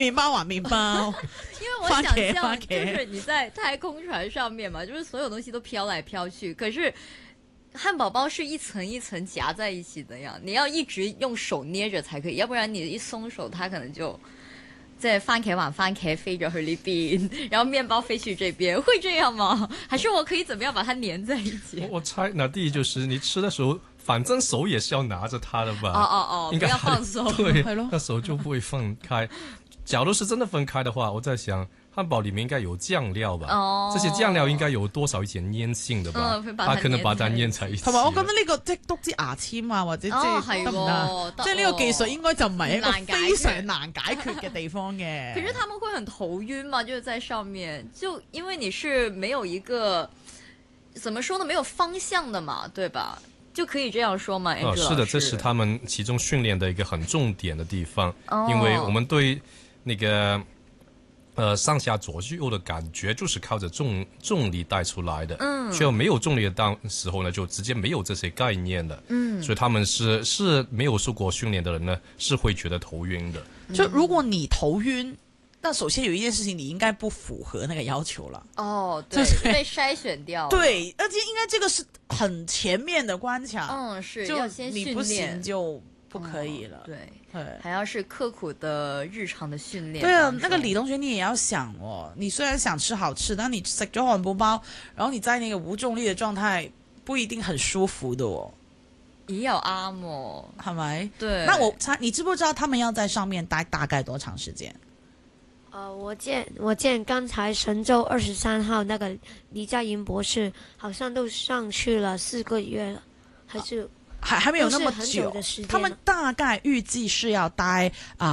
面包啊，面包。 因为我想象就是你在太空船上面嘛，就是所有东西都飘来飘去，可是汉堡包是一层一层夹在一起的呀，你要一直用手捏着才可以，要不然你一松手，它可能就在番茄往番茄飞着去那边，然后面包飞去这边，会这样吗？还是我可以怎么样把它粘在一起？ 我猜，那第一就是你吃的时候，反正手也是要拿着它的吧？ 哦，不要放松， 对，那手就不会放开。假如是真的分开的话，我在想，汉堡里面应该有酱料吧？这些酱料應該有多少一點粘性的吧？它可能把它粘在一起。 同埋我覺得呢個即係篤支牙籤啊，或者即係得唔得？即係呢個技術應該就唔係一個非常難解決嘅地方嘅。 可是他們會很頭暈嘛？就是在上面，就因為你是沒有一個怎麼說呢？沒有方向的嘛，對吧？就可以這樣說嘛？ 是的，這是他們其中訓練的一個很重點的地方，因為我們對那個上下左右的感覺就是靠着重力帶出來的，卻沒有重力的時候呢，就直接沒有這些概念了，所以他們是沒有受過訓練的人呢，是會覺得頭暈的。 就如果你頭暈，那首先有一件事情你應該不符合那個要求了。 哦，對，被篩選掉了。 對，而且應該這個是很前面的關卡。 是要先訓練， 你不行就不可以了。 對，還要是刻苦的日常的訓練。 對啊，那個李同學你也要想哦，你雖然想吃好吃，但你食咗漢堡包，然後你在那個無重力的狀態，不一定很舒服的哦。 也有啱哦， 係咪？ 對。 那你知不知道他們要在上面待大概多長時間？ 我見剛才神舟23號那個李嘉瑩博士好像都上去了4個月了， 還沒有那麼久，他們大概預計是要待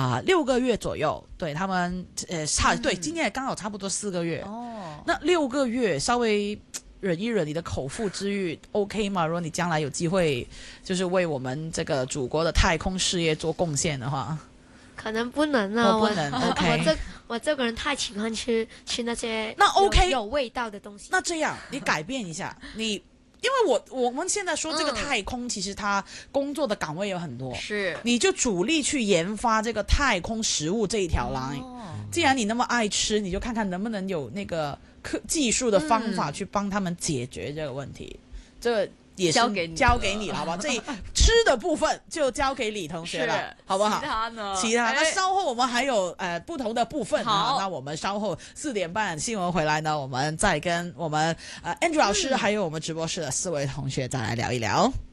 6個月左右。對他們對，今年也剛好差不多4個月。那6個月稍微忍一忍你的口腹之欲 OK 嗎？如果你將來有機會就是為我們這個祖國的太空事業做貢獻的話， 可能不能啊， 不能。OK， 我這個人太喜歡吃那些那 OK 有味道的東西。 那這樣你改變一下你。因為我們現在說這個太空，其實它工作的崗位有很多， 是你就主力去研發這個太空食物這一條 line。既然你那麼愛吃，你就看看能不能有那個技術的方法去幫他們解決這個問題。這個也是交給你了，好不好？這吃的部分就交給李同學了，好不好？ 其他呢？ 那稍後我們還有不同的部分啊。那我們稍後4點半新聞回來呢，我們再跟我們Andrew 老師還有我們直播室的4位同學再來聊一聊。